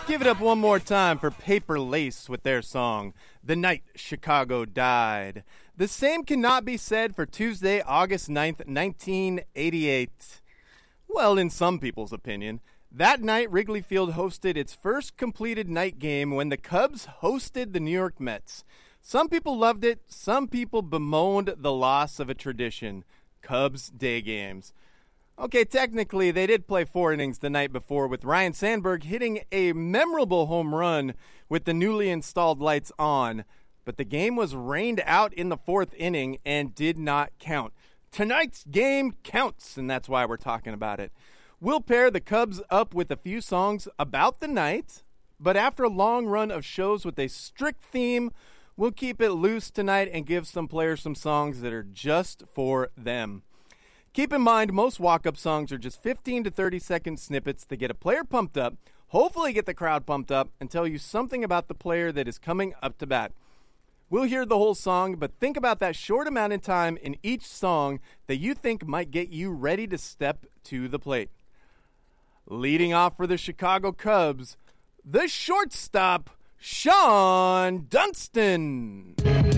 Give it up one more time for Paper Lace with their song, The Night Chicago Died. The same cannot be said for Tuesday, August 9th, 1988. Well, in some people's opinion. That night, Wrigley Field hosted its first completed night game when the Cubs hosted the New York Mets. Some people loved it, some people bemoaned the loss of a tradition, Cubs day games. Okay, technically, they did play 4 innings the night before with Ryan Sandberg hitting a memorable home run with the newly installed lights on, but the game was rained out in the 4th inning and did not count. Tonight's game counts, and that's why we're talking about it. We'll pair the Cubs up with a few songs about the night, but after a long run of shows with a strict theme, we'll keep it loose tonight and give some players some songs that are just for them. Keep in mind, most walk-up songs are just 15 to 30-second snippets to get a player pumped up, hopefully get the crowd pumped up, and tell you something about the player that is coming up to bat. We'll hear the whole song, but think about that short amount of time in each song that you think might get you ready to step to the plate. Leading off for the Chicago Cubs, the shortstop, Sean Dunston.